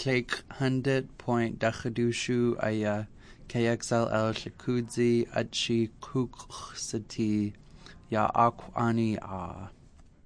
Click 100.Dachadushu aya KXLL Shakudzi Achi Kuksati Ya Akwani A.